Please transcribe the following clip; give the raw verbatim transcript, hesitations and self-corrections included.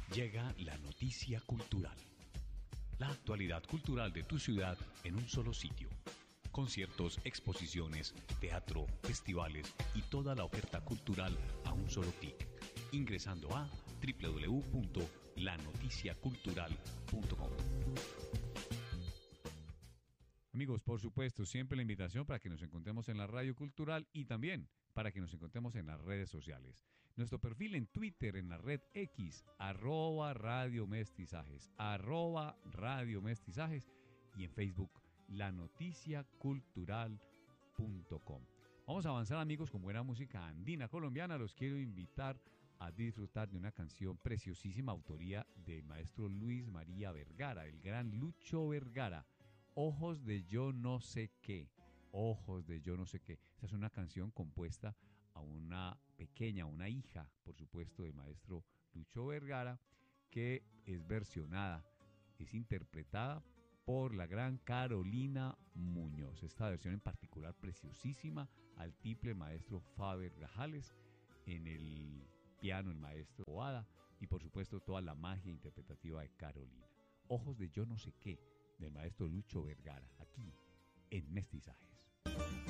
Llega la noticia cultural. La actualidad cultural de tu ciudad en un solo sitio. Conciertos, exposiciones, teatro, festivales y toda la oferta cultural a un solo clic. Ingresando a doble u doble u doble u punto la noticia cultural punto com. Amigos, por supuesto, siempre la invitación para que nos encontremos en la radio cultural y también para que nos encontremos en las redes sociales. Nuestro perfil en Twitter, en la red X, arroba Radio Mestizajes, arroba Radio Mestizajes, y en Facebook, la noticia cultural punto com. Vamos a avanzar, amigos, con buena música andina colombiana. Los quiero invitar a disfrutar de una canción preciosísima, autoría del maestro Luis María Vergara, el gran Lucho Vergara. Ojos de yo no sé qué, ojos de yo no sé qué. Esa es una canción compuesta a una pequeña, una hija, por supuesto, del maestro Lucho Vergara, que es versionada, es interpretada por la gran Carolina Muñoz. Esta versión en particular preciosísima, al tiple maestro Faber Grajales, en el piano el maestro Boada, y por supuesto toda la magia interpretativa de Carolina. Ojos de yo no sé qué, del maestro Lucho Vergara, aquí en Mestizajes.